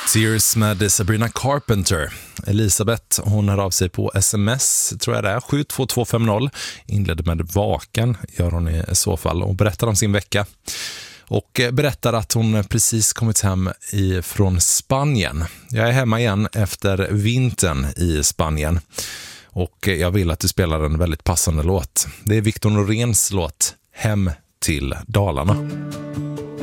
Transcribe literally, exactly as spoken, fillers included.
Tears med Sabrina Carpenter. Elisabeth, hon hör av sig på sms, tror jag det är, sju två två fem noll. Inledde med vaken, gör hon i så fall, och berättar om sin vecka. Och berättar att hon precis kommit hem i, från Spanien. Jag är hemma igen efter vintern i Spanien. Och jag vill att du spelar en väldigt passande låt. Det är Victor Noréns låt Hem till Dalarna.